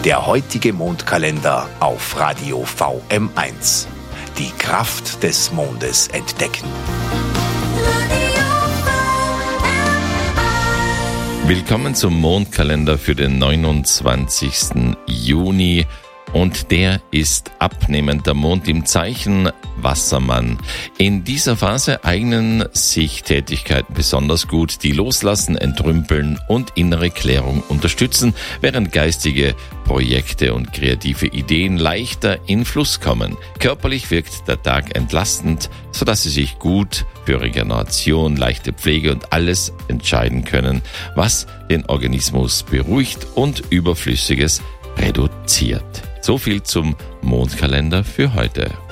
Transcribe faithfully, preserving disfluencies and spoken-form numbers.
Der heutige Mondkalender auf Radio V M eins. Die Kraft des Mondes entdecken. Willkommen zum Mondkalender für den neunundzwanzigsten Juni. Und der ist abnehmend, der Mond im Zeichen Wassermann. In dieser Phase eignen sich Tätigkeiten besonders gut, die loslassen, entrümpeln und innere Klärung unterstützen, während geistige Projekte und kreative Ideen leichter in Fluss kommen. Körperlich wirkt der Tag entlastend, sodass Sie sich gut für Regeneration, leichte Pflege und alles entscheiden können, was den Organismus beruhigt und Überflüssiges reduziert. So viel zum Mondkalender für heute.